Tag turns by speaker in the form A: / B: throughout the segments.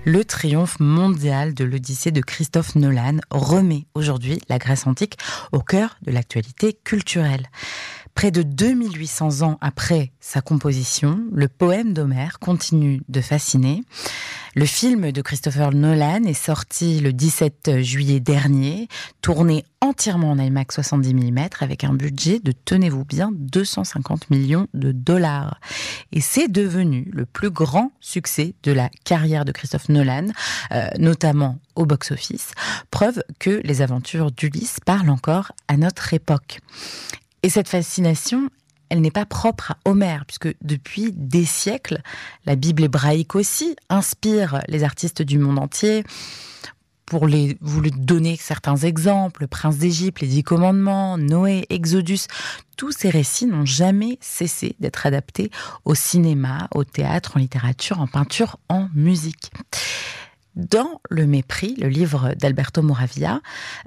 A: Le triomphe mondial de l'Odyssée de Christophe Nolan remet aujourd'hui la Grèce antique au cœur de l'actualité culturelle. Près de 2800 ans après sa composition, le poème d'Homère continue de fasciner. Le film de Christopher Nolan est sorti le 17 juillet dernier, tourné entièrement en IMAX 70 mm avec un budget de, tenez-vous bien, 250 millions de dollars. Et c'est devenu le plus grand succès de la carrière de Christophe Nolan, notamment au box-office, preuve que les aventures d'Ulysse parlent encore à notre époque. Et cette fascination, elle n'est pas propre à Homère, puisque depuis des siècles, la Bible hébraïque aussi inspire les artistes du monde entier. Pour vous donner certains exemples, Prince d'Égypte, les 10 commandements, Noé, Exodus, tous ces récits n'ont jamais cessé d'être adaptés au cinéma, au théâtre, en littérature, en peinture, en musique. Dans Le Mépris, le livre d'Alberto Moravia,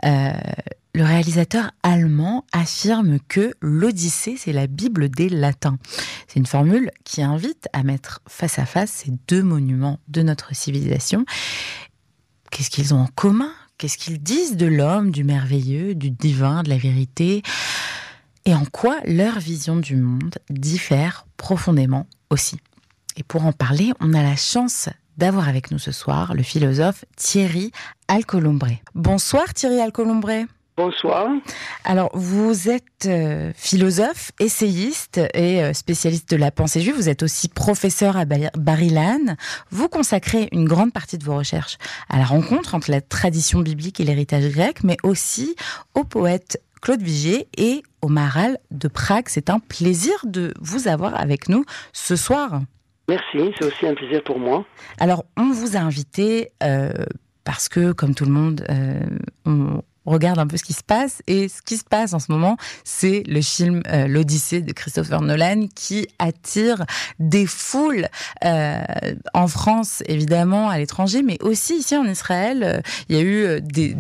A: le réalisateur allemand affirme que l'Odyssée, c'est la Bible des Latins. C'est une formule qui invite à mettre face à face ces deux monuments de notre civilisation. Qu'est-ce qu'ils ont en commun ? Qu'est-ce qu'ils disent de l'homme, du merveilleux, du divin, de la vérité ? Et en quoi leur vision du monde diffère profondément aussi ? Et pour en parler, on a la chance d'avoir avec nous ce soir le philosophe Thierry Alcolumbre. Bonsoir Thierry Alcolumbre.
B: Bonsoir.
A: Alors, vous êtes philosophe, essayiste et spécialiste de la pensée juive. Vous êtes aussi professeur à Bar-Ilan. Vous consacrez une grande partie de vos recherches à la rencontre entre la tradition biblique et l'héritage grec, mais aussi au poète Claude Vigier et au Maharal de Prague. C'est un plaisir de vous avoir avec nous ce soir.
B: Merci, c'est aussi un plaisir pour moi.
A: Alors, on vous a invité parce que, comme tout le monde, on regarde un peu ce qui se passe, et ce qui se passe en ce moment, c'est le film l'Odyssée de Christopher Nolan qui attire des foules en France, évidemment, à l'étranger, mais aussi ici en Israël. Il y a eu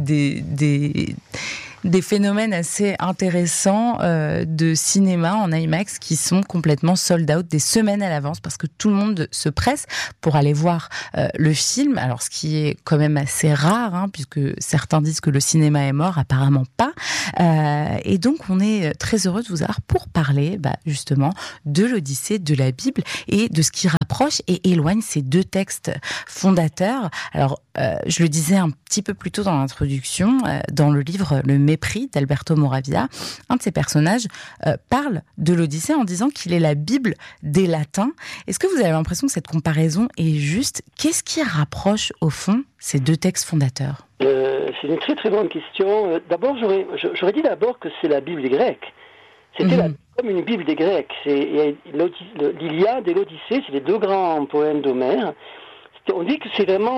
A: des phénomènes assez intéressants de cinéma en IMAX qui sont complètement sold out des semaines à l'avance parce que tout le monde se presse pour aller voir le film. Alors, ce qui est quand même assez rare, puisque certains disent que le cinéma est mort, apparemment pas. Et donc, on est très heureux de vous avoir pour parler justement de l'Odyssée, de la Bible et de ce qui rapproche et éloigne ces deux textes fondateurs. Alors, je le disais un petit peu plus tôt dans l'introduction, dans le livre Le Mépris d'Alberto Moravia, un de ses personnages parle de l'Odyssée en disant qu'il est la Bible des Latins. Est-ce que vous avez l'impression que cette comparaison est juste ? Qu'est-ce qui rapproche au fond ces deux textes fondateurs ?
B: C'est une très très bonne question. D'abord, j'aurais dit d'abord que c'est la Bible des Grecs. C'était comme une Bible des Grecs. L'Iliade et l'Odyssée, c'est les deux grands poèmes d'Homère. On dit que c'est vraiment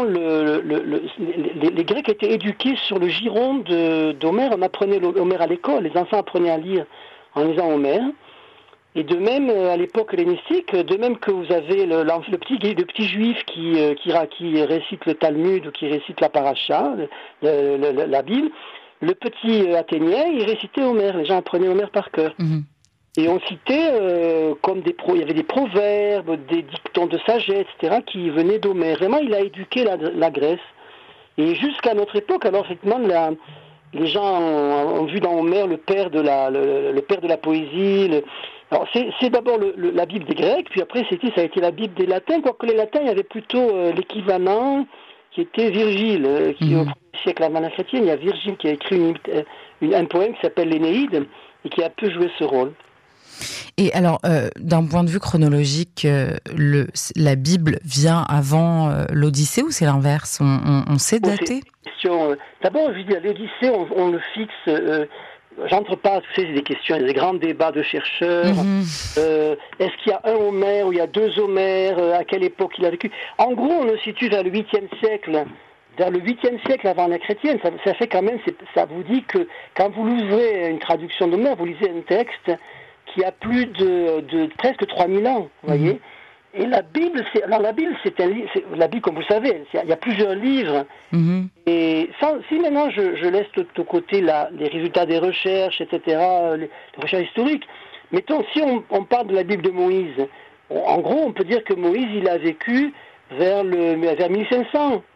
B: les Grecs étaient éduqués sur le giron d'Homère. On apprenait Homère à l'école, les enfants apprenaient à lire en lisant Homère. Et de même, à l'époque hellénistique, de même que vous avez le petit juif qui récite le Talmud ou qui récite la Paracha, la Bible, le petit Athénien, il récitait Homère. Les gens apprenaient Homère par cœur. Et on citait il y avait des proverbes, des dictons de sagesse, etc., qui venaient d'Homère. Vraiment, il a éduqué la Grèce. Et jusqu'à notre époque, alors effectivement, les gens ont vu dans Homère le père de la poésie. Alors c'est d'abord la Bible des Grecs, puis après ça a été la Bible des Latins, quoique les Latins, il y avait plutôt l'équivalent qui était Virgile, qui au 1er siècle avant la chrétienne, il y a Virgile qui a écrit un poème qui s'appelle l'Énéide et qui a peu joué ce rôle.
A: Et alors, d'un point de vue chronologique, la Bible vient avant l'Odyssée ou c'est l'inverse ? On sait dater ?
B: D'abord, je dis à l'Odyssée, on le fixe. J'entre pas, c'est des questions, il y a des grands débats de chercheurs. Est-ce qu'il y a un Homère ou il y a deux Homères ? À quelle époque il a vécu ? En gros, on le situe vers le 8e siècle. Vers le 8e siècle avant la chrétienne. Ça fait quand même, ça vous dit que quand vous ouvrez une traduction d'Homère, vous lisez un texte qui a plus de presque 3000 ans, vous voyez. Et la Bible, c'est un livre, la Bible, comme vous savez, il y a plusieurs livres. Et si maintenant je laisse de côté les résultats des recherches, etc., les recherches historiques, mettons, si on parle de la Bible de Moïse, en gros, on peut dire que Moïse, il a vécu vers 1500.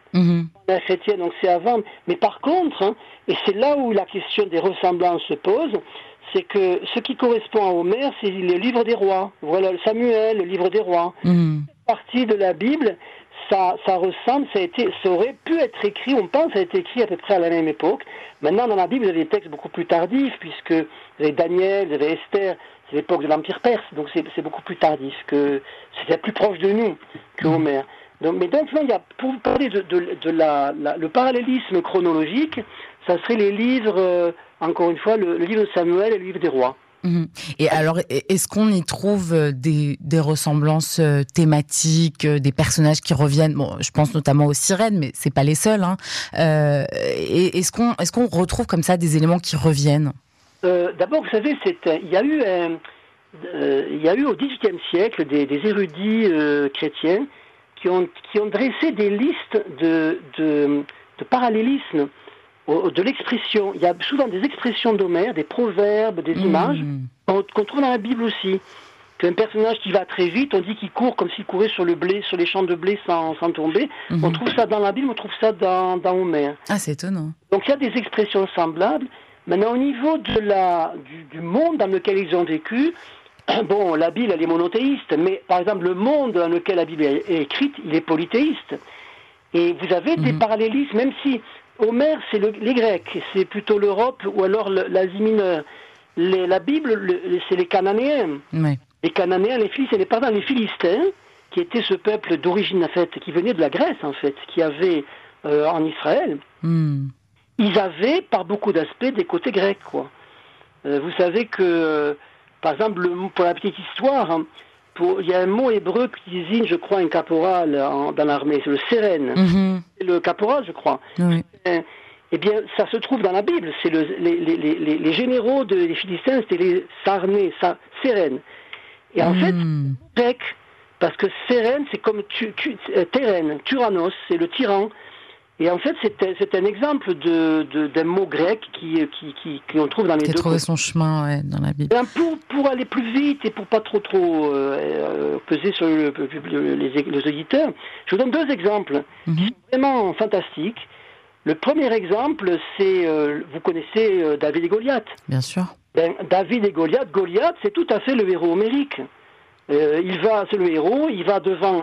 B: La chrétienne, donc c'est avant. Mais par contre, hein, et c'est là où la question des ressemblances se pose, c'est que ce qui correspond à Homère, c'est le livre des rois. Voilà, Samuel, le livre des rois. Cette partie de la Bible, ça ressemble, ça aurait pu être écrit, on pense, ça a été écrit à peu près à la même époque. Maintenant, dans la Bible, vous avez des textes beaucoup plus tardifs, puisque vous avez Daniel, vous avez Esther, c'est l'époque de l'Empire perse, donc c'est beaucoup plus tardif, c'était plus proche de nous que Homère. Donc, là, pour vous parler de le parallélisme chronologique, ça serait les livres, encore une fois, le livre de Samuel et le livre des rois.
A: Et alors, est-ce qu'on y trouve des ressemblances thématiques, des personnages qui reviennent? Bon, je pense notamment aux sirènes, mais c'est pas les seuls. Hein. Est-ce qu'on retrouve comme ça des éléments qui reviennent?
B: D'abord, vous savez, il y a eu au XVIIIe siècle des érudits chrétiens qui ont dressé des listes de parallélisme de l'expression. Il y a souvent des expressions d'Homère, des proverbes, des images qu'on trouve dans la Bible aussi. Qu'un personnage qui va très vite, on dit qu'il court comme s'il courait sur les champs de blé sans tomber. On trouve ça dans la Bible, on trouve ça dans Homère.
A: Ah, c'est étonnant.
B: Donc il y a des expressions semblables. Maintenant, au niveau du monde dans lequel ils ont vécu, bon, la Bible, elle est monothéiste, mais par exemple, le monde dans lequel la Bible est écrite, il est polythéiste. Et vous avez des parallélismes, même si Homère, c'est les Grecs, c'est plutôt l'Europe ou alors l'Asie mineure. La Bible, c'est les Cananéens.
A: Oui.
B: Les Cananéens, les Philistins, qui étaient ce peuple d'origine, en fait, qui venait de la Grèce, en fait, qui avait en Israël, ils avaient, par beaucoup d'aspects, des côtés grecs, quoi. Vous savez que, par exemple, pour la petite histoire, hein, il y a un mot hébreu qui désigne, je crois, un caporal dans l'armée, c'est le sérène. C'est le caporal, je crois.
A: Oui.
B: Eh bien, ça se trouve dans la Bible. C'est les généraux des Philistins, c'était les sarnés, sérènes. Et en fait, c'est grec, parce que sérène, c'est comme terène, tyrannos, c'est le tyran. Et en fait, c'est un exemple d'un mot grec qu'on trouve dans les deux.
A: Qui a trouvé son chemin dans la Bible.
B: Pour aller plus vite et pour pas trop peser sur les auditeurs, je vous donne deux exemples qui sont vraiment fantastiques. Le premier exemple, c'est, vous connaissez David et Goliath.
A: Bien sûr.
B: David et Goliath, c'est tout à fait le héros homérique. C'est le héros, il va devant